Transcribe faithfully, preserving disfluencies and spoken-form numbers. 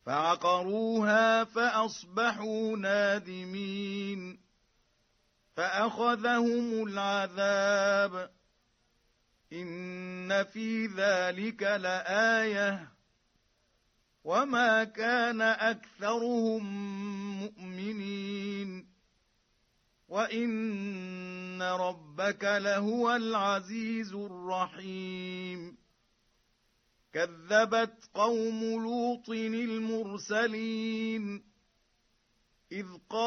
فعقروها فأصبحوا نادمين فأخذهم العذاب إن في ذلك لآية وما كان أكثرهم مؤمنين وإن ربك لهو العزيز الرحيم كذبت قوم لوط المرسلين إذ قال